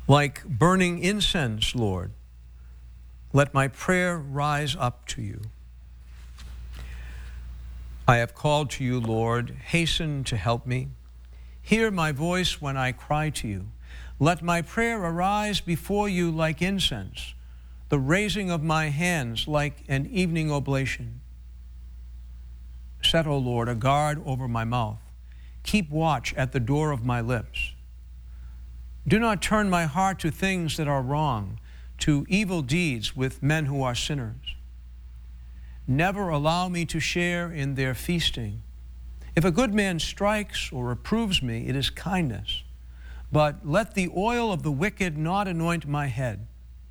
Like burning incense, Lord, let my prayer rise up to you. I have called to you, Lord. Hasten to help me. Hear my voice when I cry to you. Let my prayer arise before you like incense, the raising of my hands like an evening oblation. Set, O Lord, a guard over my mouth. Keep watch at the door of my lips. Do not turn my heart to things that are wrong, to evil deeds with men who are sinners. Never allow me to share in their feasting. If a good man strikes or reproves me, it is kindness. But let the oil of the wicked not anoint my head.